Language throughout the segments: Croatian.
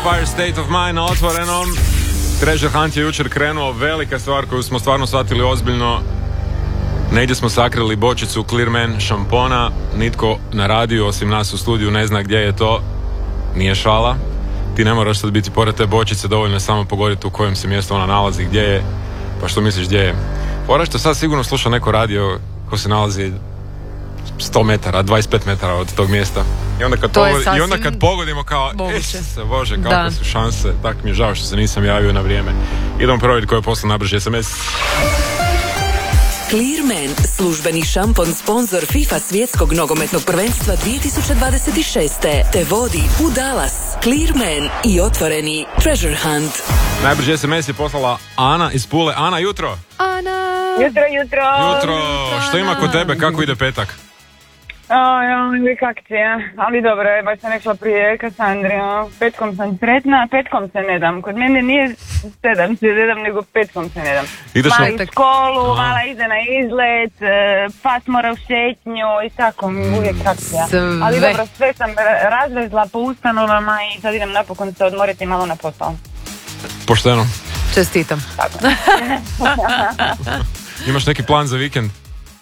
Empire State of Mind na Otvorenom. Treasure Hunt je jučer krenuo, velika stvar koju smo stvarno shvatili ozbiljno. Negdje smo sakrili bočicu Clearman šampona. Nitko na radiju osim nas u studiju ne zna gdje je to. Nije šala. Ti ne moraš sad biti pored te bočice, dovoljno je samo pogoditi u kojem se mjestu ona nalazi, gdje je. Pa što misliš gdje je? Fora što sad sigurno sluša neko radio ko se nalazi 100 metara, 25 metara od tog mjesta. I onda kad pogodimo kao, Bože, kakve su šanse, tak mi je žao što se nisam javio na vrijeme. Idemo provjeriti ko je poslao nabrži SMS. Clearman, službeni šampon, sponsor FIFA svjetskog nogometnog prvenstva 2026. te vodi u Dallas. Clearman i otvoreni Treasure Hunt. Najbrži SMS je poslala Ana iz Pule. Ana, jutro! Jutro. Što ima kod tebe? Kako ide petak? Kak ti je, ali dobro je, baš sam rekla prije Kasandri, petkom sam sretna, petkom se ne dam, kod mene nije sedam se ne dam, nego petkom se ne dam. Mala u školu, mala ide na izlet, pas mora u šetnju i tako, uvijek kak ti je. Ali dobro, sve sam razvezla po ustanovama i sad idem napokon se odmoriti malo na posao. Pošteno. Čestitam. Imaš neki plan za vikend?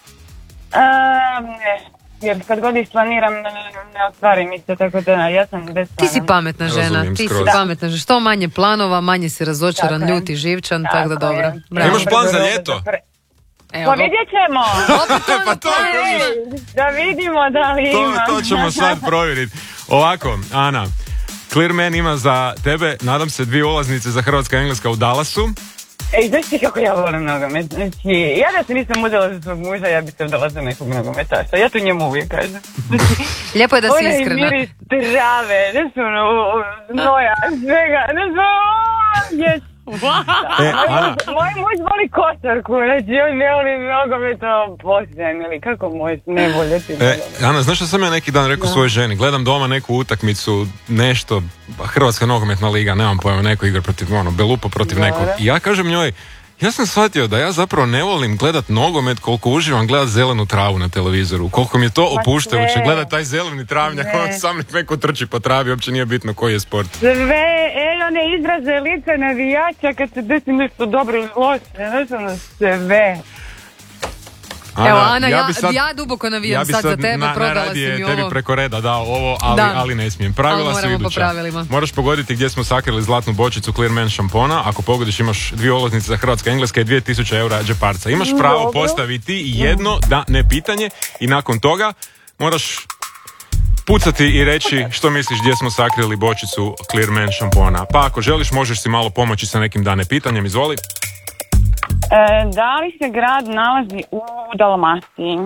Ne. Jer kad god isplaniram ne ostvari mi se, tako da ja sam bez plana. Ti si pametna žena, pametna žena. Što manje planova, manje si razočaran, ljuti, živčan, tako da dobro. Imaš plan za ljeto? Pa vidjet ćemo. Pa to da vidimo da li ima. To ćemo sad provjeriti. Ovako, Ana, Clearman ima za tebe, nadam se, 2 ulaznice za Hrvatska-Engleska u Dallasu. Znaš ti kako ja volim nogomet? Znači, ja da se nisam udala za svog muža, ja bi se udala za nekog nogometaša. Ja to njemu uvijek kažem. Lijepo je da si iskrena. Onaj miris trave, ne su znoja, svega, ne su... Moj muž voli košarku, znači on ne voli nogomet, posljednjem, ili kako možeš ne voljeti nogomet. Ana, znaš što sam ja neki dan rekao svojoj ženi? Gledam doma neku utakmicu, nešto, Hrvatska nogometna liga, nemam pojma, neko igra protiv, Belupo protiv nekog. I ja kažem njoj, ja sam shvatio da ja zapravo ne volim gledat nogomet koliko uživam gledat zelenu travu na televizoru. Koliko mi je to opuštajuće gledat taj zeleni travnjak, on sam neko trči po travi, uopće nije bitno koji je sport. Sve, one izraze lica navijača kad se desi nešto dobro ili loše, znači sve. Evo, Ana, ja duboko navijam sad za tebe, prodala si mi ovo. Tebi preko reda dao ovo, ali ne smijem. Pravila su iduća. Moraš pogoditi gdje smo sakrili zlatnu bočicu Clearman šampona. Ako pogodiš imaš 2 ulaznice za Hrvatska-Engleska i 2000 eura džeparca. Imaš pravo postaviti jedno da ne pitanje i nakon toga moraš pucati i reći što misliš gdje smo sakrili bočicu Clearman šampona. Pa ako želiš možeš si malo pomoći sa nekim da ne pitanjem, izvoli. Da li se grad nalazi u Dalmaciji?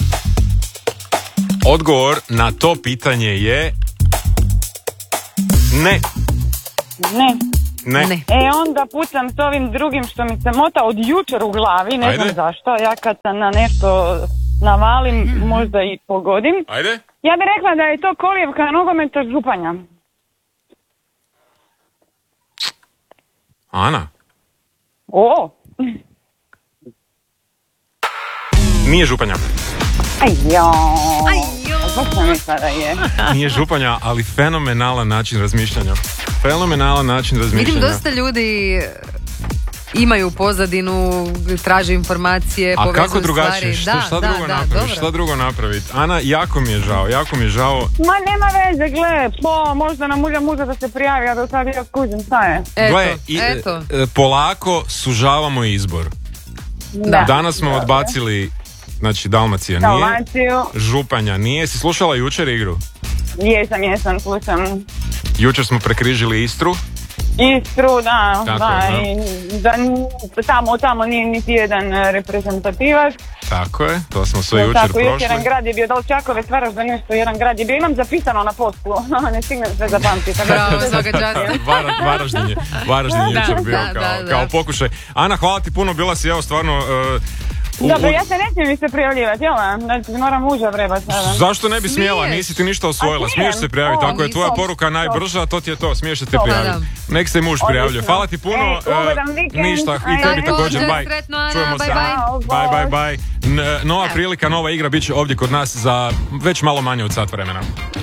Odgovor na to pitanje je ne. Onda pucam s ovim drugim što mi se mota od jučer u glavi, ne znam zašto. Ja kad sam na nešto navalim, možda i pogodim. Ajde. Ja bih rekla da je to kolijevka nogometa Županja. Ana? Nije Županja. Nije Županja, ali fenomenalan način razmišljanja. Vidim dosta ljudi imaju pozadinu, traže informacije, povezuju stvari. A kako drugačije? Šta drugo napraviti? Ana, jako mi je žao. Ma nema veze, gle, možda nam muža da se prijavi, a do sad ja kužim, šta je? Eto. Polako sužavamo izbor. Danas smo odbacili, znači Dalmacija nije, Županja nije. Si slušala jučer igru? Jesam, slušam. Jučer smo prekrižili Istru. Da. Tamo nije niti jedan reprezentativac. Tako je, to smo sve jučer prošli. Još jedan grad je bio, da li Čakovec, Varaždin, nešto jedan grad je bio. Imam zapisano na poslu, ne stignem sve zapamtiti. Bravo, svaka čast. Varaždin je jučer bio kao pokušaj. Ana, hvala ti puno, bila si stvarno... Dobro, ja se ne smijem se prijavljivati, jel? Znači, moram muža vrebati sada. Zašto ne bi smjela? Nisi ti ništa osvojila, smiješ se prijaviti. Ako je tvoja poruka najbrža, to ti je to, smiješ se ti prijaviti. Nek se muž prijavljuje. Hvala ti puno. Ništa, i tebi također, bye. Čujemo se. Bye. Nova prilika, nova igra bit će ovdje kod nas za već malo manje od sat vremena.